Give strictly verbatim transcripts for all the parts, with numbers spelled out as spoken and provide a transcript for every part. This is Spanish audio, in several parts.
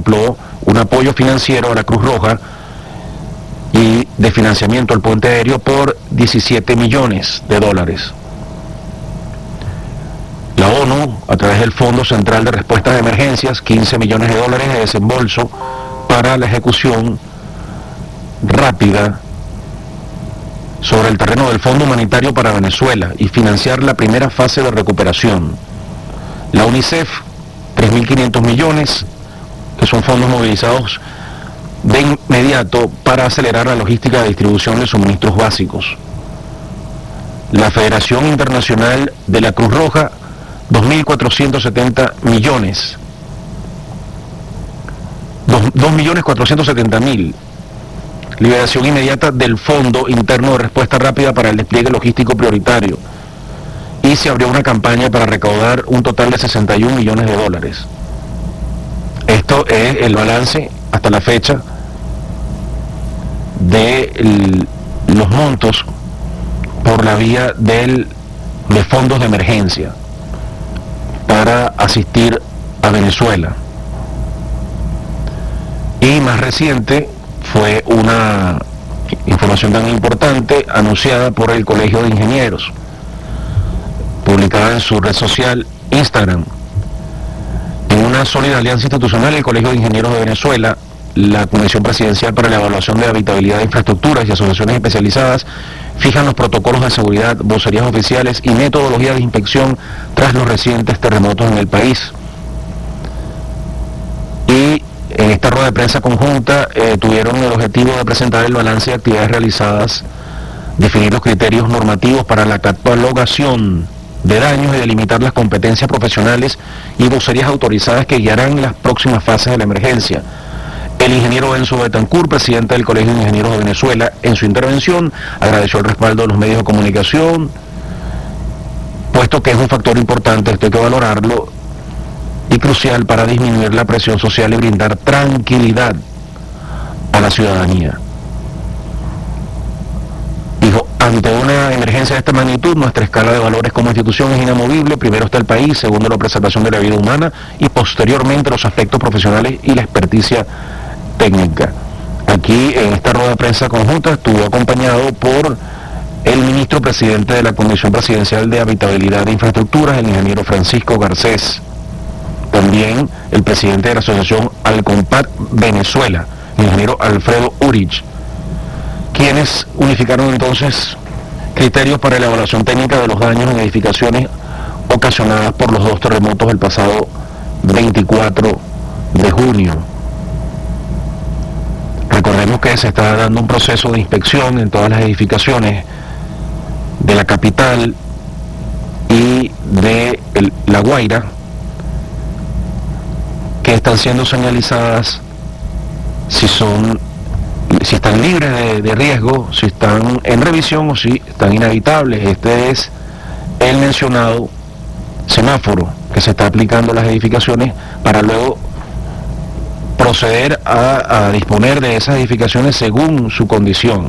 contempló un apoyo financiero a la Cruz Roja y de financiamiento al puente aéreo por diecisiete millones de dólares. La ONU, a través del Fondo Central de Respuesta de Emergencias, quince millones de dólares de desembolso para la ejecución rápida sobre el terreno del Fondo Humanitario para Venezuela y financiar la primera fase de recuperación. La UNICEF, tres mil quinientos millones, que son fondos movilizados de inmediato para acelerar la logística de distribución de suministros básicos. La Federación Internacional de la Cruz Roja, dos mil cuatrocientos setenta millones. dos millones cuatrocientos setenta mil. Liberación inmediata del Fondo Interno de Respuesta Rápida para el despliegue logístico prioritario. Y se abrió una campaña para recaudar un total de sesenta y un millones de dólares. Esto es el balance hasta la fecha de el, los montos por la vía del, de fondos de emergencia para asistir a Venezuela. Y más reciente fue una información tan importante anunciada por el Colegio de Ingenieros, publicada en su red social Instagram. En una sólida alianza institucional, el Colegio de Ingenieros de Venezuela, la Comisión Presidencial para la Evaluación de Habitabilidad de Infraestructuras y asociaciones especializadas fijan los protocolos de seguridad, vocerías oficiales y metodología de inspección tras los recientes terremotos en el país. Y en esta rueda de prensa conjunta eh, tuvieron el objetivo de presentar el balance de actividades realizadas, definir los criterios normativos para la catalogación de daños y delimitar las competencias profesionales y vocerías autorizadas que guiarán las próximas fases de la emergencia. El ingeniero Enzo Betancourt, presidente del Colegio de Ingenieros de Venezuela, en su intervención agradeció el respaldo de los medios de comunicación, puesto que es un factor importante, esto hay que valorarlo, y crucial para disminuir la presión social y brindar tranquilidad a la ciudadanía. Dijo, ante una emergencia de esta magnitud, nuestra escala de valores como institución es inamovible. Primero está el país, segundo la preservación de la vida humana y posteriormente los aspectos profesionales y la experticia técnica. Aquí en esta rueda de prensa conjunta estuvo acompañado por el ministro presidente de la Comisión Presidencial de Habitabilidad de Infraestructuras, el ingeniero Francisco Garcés. También el presidente de la Asociación Alcompar Venezuela, el ingeniero Alfredo Urich, quienes unificaron entonces criterios para la evaluación técnica de los daños en edificaciones ocasionadas por los dos terremotos del pasado veinticuatro de junio. Recordemos que se está dando un proceso de inspección en todas las edificaciones de la capital y de el, La Guaira, que están siendo señalizadas si son, si están libres de, de riesgo, si están en revisión o si están inhabitables. Este es el mencionado semáforo que se está aplicando a las edificaciones para luego proceder a, a disponer de esas edificaciones según su condición,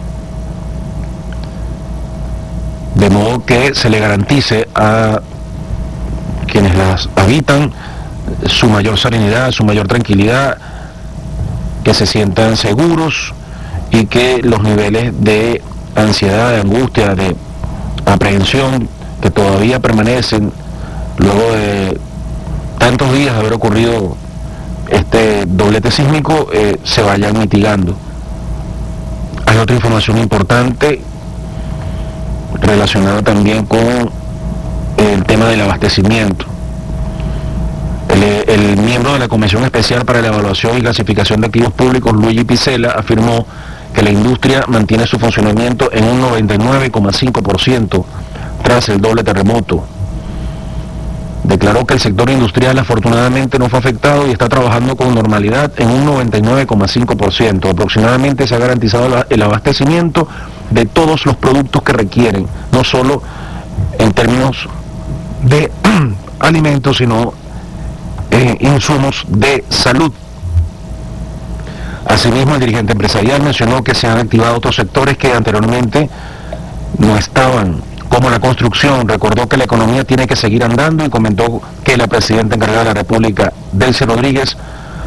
de modo que se le garantice a quienes las habitan su mayor serenidad, su mayor tranquilidad, que se sientan seguros y que los niveles de ansiedad, de angustia, de aprehensión que todavía permanecen luego de tantos días de haber ocurrido este doblete sísmico eh, se vayan mitigando. Hay otra información importante relacionada también con el tema del abastecimiento. El, el miembro de la Comisión Especial para la Evaluación y Clasificación de Activos Públicos, Luigi Picela, afirmó que la industria mantiene su funcionamiento en un noventa y nueve coma cinco por ciento tras el doble terremoto. Declaró que el sector industrial afortunadamente no fue afectado y está trabajando con normalidad en un noventa y nueve coma cinco por ciento. Aproximadamente se ha garantizado el abastecimiento de todos los productos que requieren, no solo en términos de alimentos, sino eh, insumos de salud. Asimismo, el dirigente empresarial mencionó que se han activado otros sectores que anteriormente no estaban, como la construcción. Recordó que la economía tiene que seguir andando y comentó que la presidenta encargada de la República, Delcy Rodríguez,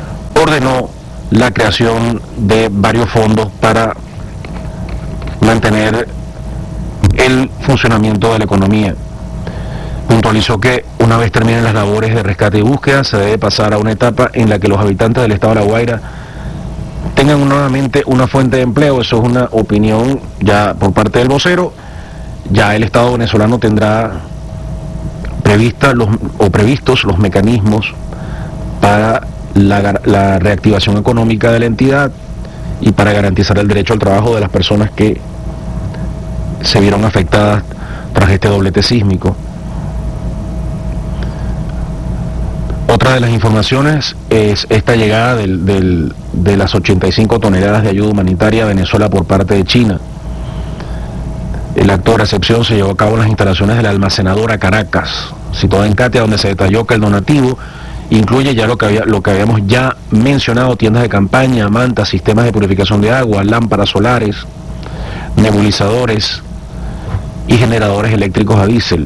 ordenó la creación de varios fondos para mantener el funcionamiento de la economía. Puntualizó que una vez terminen las labores de rescate y búsqueda, se debe pasar a una etapa en la que los habitantes del estado de La Guaira tengan nuevamente una fuente de empleo. Eso es una opinión ya por parte del vocero. Ya el Estado venezolano tendrá prevista los, o previstos los mecanismos para la, la reactivación económica de la entidad y para garantizar el derecho al trabajo de las personas que se vieron afectadas tras este doblete sísmico. Otra de las informaciones es esta llegada del, del, de las ochenta y cinco toneladas de ayuda humanitaria a Venezuela por parte de China. El acto de recepción se llevó a cabo en las instalaciones de la almacenadora Caracas, situada en Catia, donde se detalló que el donativo incluye ya lo que, había, lo que habíamos ya mencionado: tiendas de campaña, mantas, sistemas de purificación de agua, lámparas solares, nebulizadores y generadores eléctricos a diésel.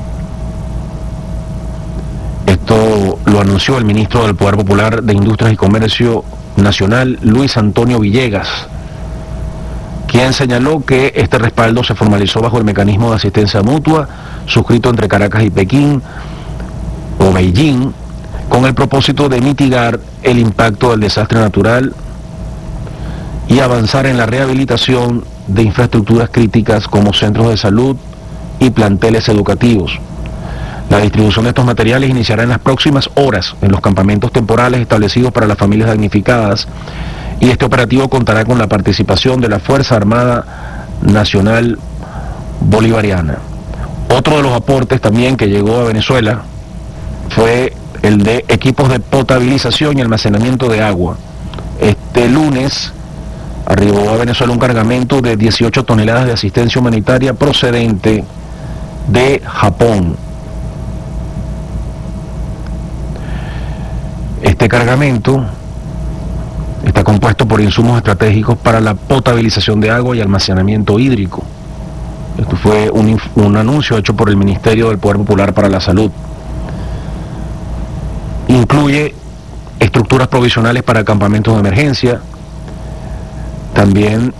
Esto lo anunció el ministro del Poder Popular de Industrias y Comercio Nacional, Luis Antonio Villegas, quien señaló que este respaldo se formalizó bajo el mecanismo de asistencia mutua suscrito entre Caracas y Pekín o Beijing, con el propósito de mitigar el impacto del desastre natural y avanzar en la rehabilitación de infraestructuras críticas como centros de salud y planteles educativos. La distribución de estos materiales iniciará en las próximas horas en los campamentos temporales establecidos para las familias damnificadas, y este operativo contará con la participación de la Fuerza Armada Nacional Bolivariana. Otro de los aportes también que llegó a Venezuela fue el de equipos de potabilización y almacenamiento de agua. Este lunes arribó a Venezuela un cargamento de dieciocho toneladas de asistencia humanitaria procedente de Japón. Este cargamento está compuesto por insumos estratégicos para la potabilización de agua y almacenamiento hídrico. Esto fue un, un anuncio hecho por el Ministerio del Poder Popular para la Salud. Incluye estructuras provisionales para campamentos de emergencia, también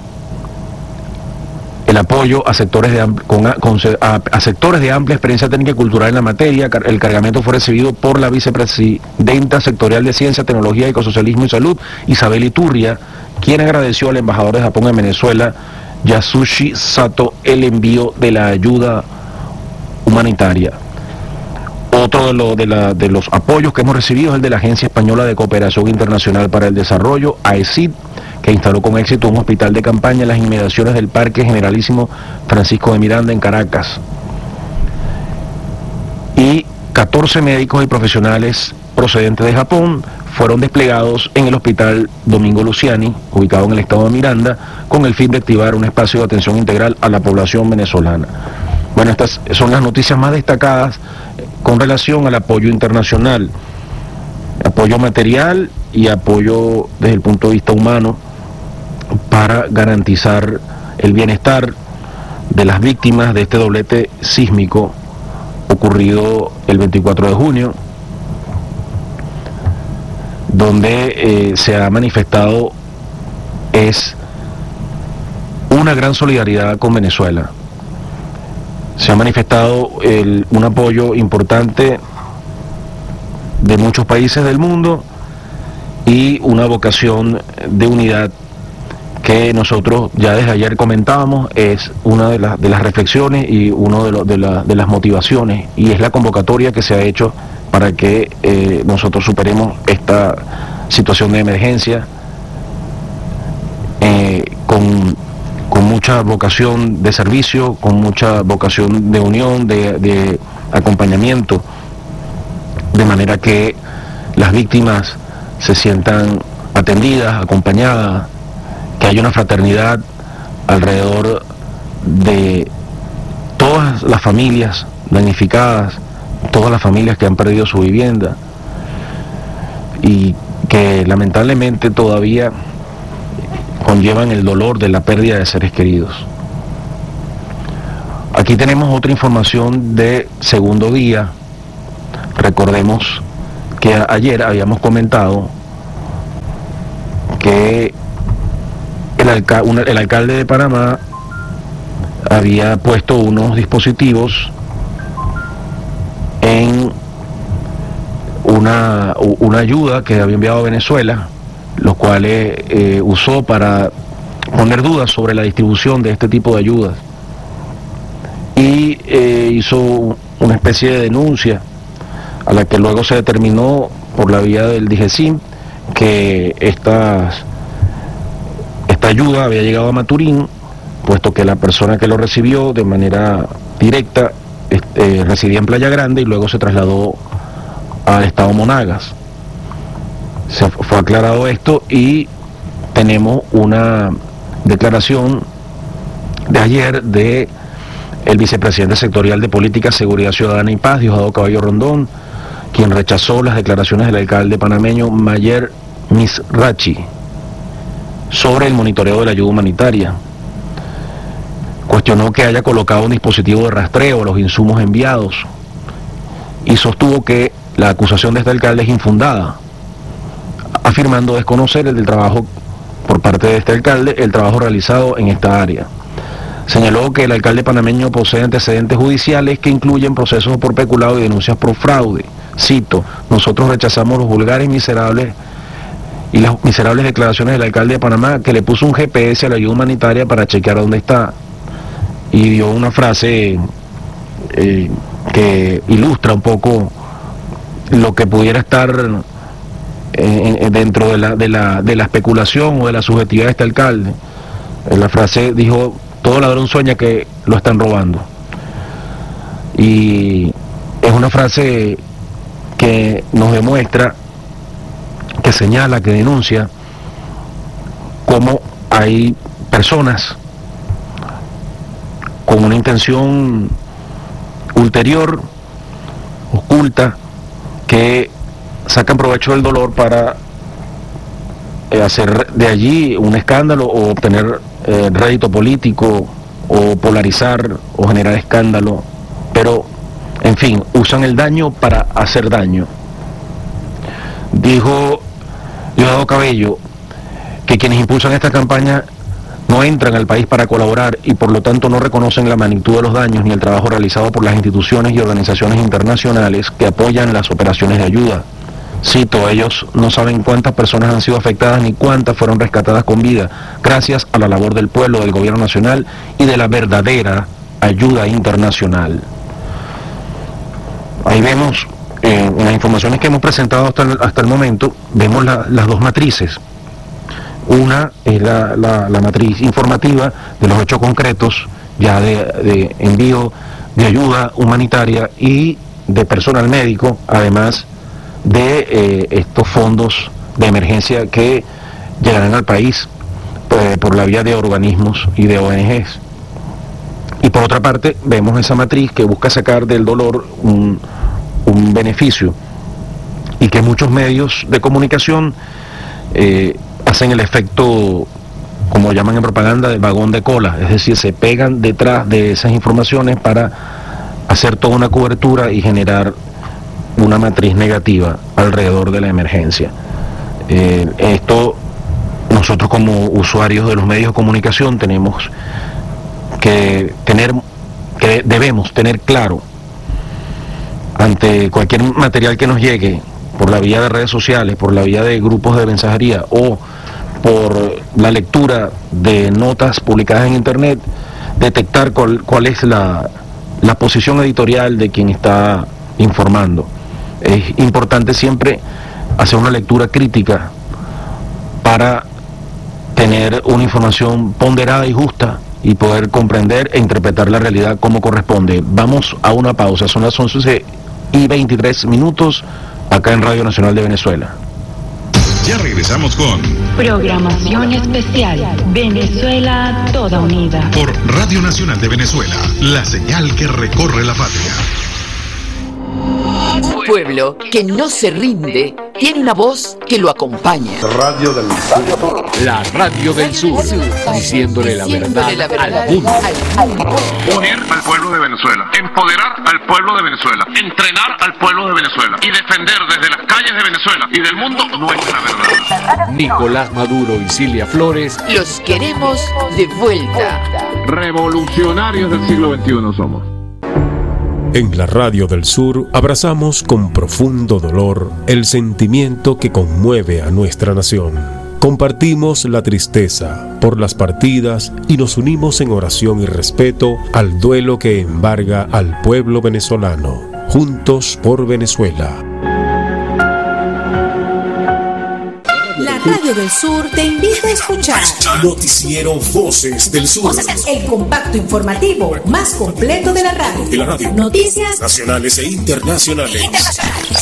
el apoyo a sectores de, con, con, a, a sectores de amplia experiencia técnica y cultural en la materia. El cargamento fue recibido por la vicepresidenta sectorial de Ciencia, Tecnología, Ecosocialismo y Salud, Isabel Iturria, quien agradeció al embajador de Japón en Venezuela, Yasushi Sato, el envío de la ayuda humanitaria. Otro de, lo, de, la, de los apoyos que hemos recibido es el de la Agencia Española de Cooperación Internacional para el Desarrollo, A E C I D, que instaló con éxito un hospital de campaña en las inmediaciones del Parque Generalísimo Francisco de Miranda en Caracas. Y catorce médicos y profesionales procedentes de Japón fueron desplegados en el Hospital Domingo Luciani, ubicado en el estado de Miranda, con el fin de activar un espacio de atención integral a la población venezolana. Bueno, estas son las noticias más destacadas con relación al apoyo internacional, apoyo material y apoyo desde el punto de vista humano para garantizar el bienestar de las víctimas de este doblete sísmico ocurrido el veinticuatro de junio, donde eh, se ha manifestado es una gran solidaridad con Venezuela. Se ha manifestado el, un apoyo importante de muchos países del mundo y una vocación de unidad que nosotros ya desde ayer comentábamos, es una de, la, de las reflexiones y una de, lo, de, la, de las motivaciones, y es la convocatoria que se ha hecho para que eh, nosotros superemos esta situación de emergencia eh, con, con mucha vocación de servicio, con mucha vocación de unión, de, de acompañamiento, de manera que las víctimas se sientan atendidas, acompañadas, que haya una fraternidad alrededor de todas las familias damnificadas, todas las familias que han perdido su vivienda y que lamentablemente todavía conllevan el dolor de la pérdida de seres queridos. Aquí tenemos otra información de segundo día. Recordemos que ayer habíamos comentado que el, alca una, el alcalde de Panamá había puesto unos dispositivos en una, una ayuda que había enviado a Venezuela, los cuales eh, usó para poner dudas sobre la distribución de este tipo de ayudas. Y eh, hizo una especie de denuncia a la que luego se determinó por la vía del DIGESIM que estas, esta ayuda había llegado a Maturín, puesto que la persona que lo recibió de manera directa este, residía en Playa Grande y luego se trasladó al estado Monagas. Se fue aclarado esto y tenemos una declaración de ayer de el vicepresidente sectorial de Política, Seguridad Ciudadana y Paz, Diosdado Caballo Rondón, quien rechazó las declaraciones del alcalde panameño Mayer Misrachi sobre el monitoreo de la ayuda humanitaria. Cuestionó que haya colocado un dispositivo de rastreo a los insumos enviados y sostuvo que la acusación de este alcalde es infundada, afirmando desconocer el del trabajo por parte de este alcalde, el trabajo realizado en esta área. Señaló que el alcalde panameño posee antecedentes judiciales que incluyen procesos por peculado y denuncias por fraude. Cito: nosotros rechazamos los vulgares miserables y las miserables declaraciones del alcalde de Panamá que le puso un G P S a la ayuda humanitaria para chequear dónde está. Y dio una frase eh, que ilustra un poco lo que pudiera estar eh, dentro de la, de, la, de la especulación o de la subjetividad de este alcalde. La frase dijo: todo ladrón sueña que lo están robando. Y es una frase que nos demuestra, que señala, que denuncia cómo hay personas con una intención ulterior, oculta, que sacan provecho del dolor para eh, hacer de allí un escándalo o obtener eh, rédito político o polarizar o generar escándalo, pero en fin, usan el daño para hacer daño. Dijo Diosdado Cabello que quienes impulsan esta campaña no entran al país para colaborar y por lo tanto no reconocen la magnitud de los daños ni el trabajo realizado por las instituciones y organizaciones internacionales que apoyan las operaciones de ayuda. Cito: ellos no saben cuántas personas han sido afectadas ni cuántas fueron rescatadas con vida, gracias a la labor del pueblo, del gobierno nacional y de la verdadera ayuda internacional. Ahí vemos, eh, en las informaciones que hemos presentado hasta el, hasta el momento, vemos la, las dos matrices. Una es la, la, la matriz informativa de los hechos concretos, ya de, de envío de ayuda humanitaria y de personal médico, además de eh, estos fondos de emergencia que llegarán al país eh, por la vía de organismos y de O N Ges. Y por otra parte, vemos esa matriz que busca sacar del dolor un, un beneficio y que muchos medios de comunicación eh, hacen el efecto, como llaman en propaganda, del vagón de cola, es decir, se pegan detrás de esas informaciones para hacer toda una cobertura y generar una matriz negativa alrededor de la emergencia. Eh, esto nosotros como usuarios de los medios de comunicación tenemos que tener, que debemos tener claro ante cualquier material que nos llegue por la vía de redes sociales, por la vía de grupos de mensajería o por la lectura de notas publicadas en internet, detectar cuál, cuál es la, la posición editorial de quien está informando. Es importante siempre hacer una lectura crítica para tener una información ponderada y justa y poder comprender e interpretar la realidad como corresponde. Vamos a una pausa, son las once y veintitrés minutos acá en Radio Nacional de Venezuela. Ya regresamos con programación especial Venezuela Toda Unida por Radio Nacional de Venezuela, la señal que recorre la patria. Pueblo que no se rinde tiene una voz que lo acompaña. Radio del Sur. La Radio del Sur, diciéndole la verdad, la verdad al mundo. Al mundo. Unir al pueblo de Venezuela, empoderar al pueblo de Venezuela, entrenar al pueblo de Venezuela y defender desde las calles de Venezuela y del mundo nuestra verdad. Nicolás Maduro y Cilia Flores, los queremos de vuelta. Revolucionarios del siglo veintiuno somos. En la Radio del Sur abrazamos con profundo dolor el sentimiento que conmueve a nuestra nación. Compartimos la tristeza por las partidas y nos unimos en oración y respeto al duelo que embarga al pueblo venezolano. Juntos por Venezuela. La Radio del Sur te invita a escuchar Noticiero Voces del Sur, el compacto informativo más completo de la radio. De la radio. Noticias nacionales e internacionales. internacionales.